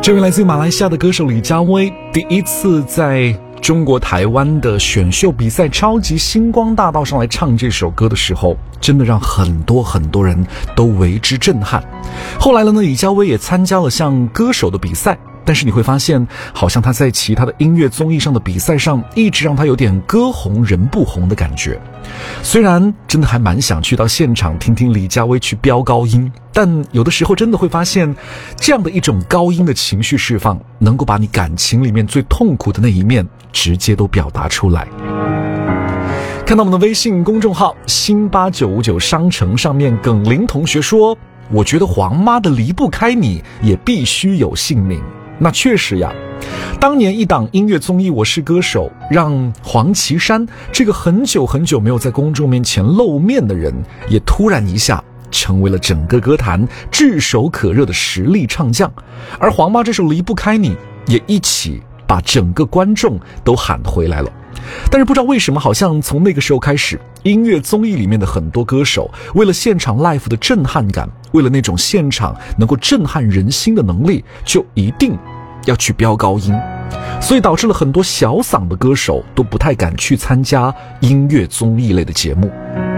这位来自于马来西亚的歌手李佳薇，第一次在中国台湾的选秀比赛超级星光大道上来唱这首歌的时候，真的让很多人都为之震撼。后来呢，李佳薇也参加了像歌手的比赛，但是你会发现好像他在其他的音乐综艺上的比赛上一直让他有点歌红人不红的感觉。虽然真的还蛮想去到现场听听李佳薇去飙高音，但有的时候真的会发现这样的一种高音的情绪释放能够把你感情里面最痛苦的那一面直接都表达出来。看到我们的微信公众号新8959商城上面，耿林同学说，我觉得黄妈的离不开你也必须有姓名。那确实呀，当年一档音乐综艺《我是歌手》让黄绮珊这个很久没有在公众面前露面的人，也突然一下成为了整个歌坛炙手可热的实力唱将。而黄妈这首离不开你也一起把整个观众都喊回来了。但是不知道为什么，好像从那个时候开始，音乐综艺里面的很多歌手为了现场 live 的震撼感，为了那种现场能够震撼人心的能力，就一定要去飙高音，所以导致了很多小嗓的歌手都不太敢去参加音乐综艺类的节目。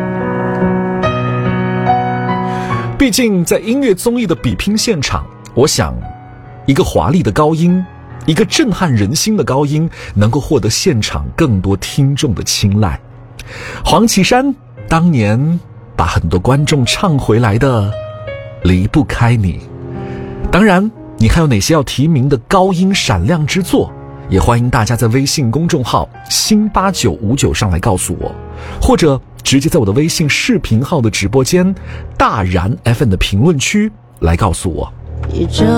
毕竟在音乐综艺的比拼现场，我想一个华丽的高音，一个震撼人心的高音，能够获得现场更多听众的青睐。黄绮珊当年把很多观众唱回来的离不开你。当然你还有哪些要提名的高音闪亮之作，也欢迎大家在微信公众号新8959上来告诉我，或者直接在我的微信视频号的直播间大然 FM 的评论区来告诉我。